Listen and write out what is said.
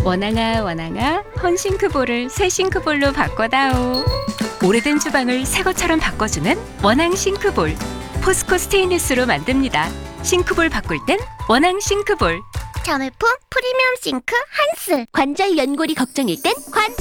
원앙아 원앙아 헌싱크볼을 새 싱크볼로 바꿔다오. 오래된 주방을 새 것처럼 바꿔주는 원앙 싱크볼. 포스코 스테인리스로 만듭니다. 싱크볼 바꿀 땐 원앙 싱크볼. 자매품 프리미엄 싱크 한스. 관절 연골이 걱정일 땐 관절